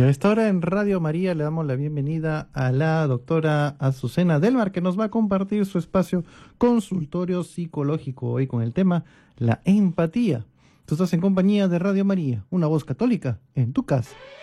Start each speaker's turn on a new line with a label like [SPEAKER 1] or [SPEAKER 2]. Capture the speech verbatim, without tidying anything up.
[SPEAKER 1] Y a esta hora en Radio María le damos la bienvenida a la doctora Azucena Delmar, que nos va a compartir su espacio consultorio psicológico hoy con el tema la empatía. Tú estás en compañía de Radio María, una voz católica en tu casa.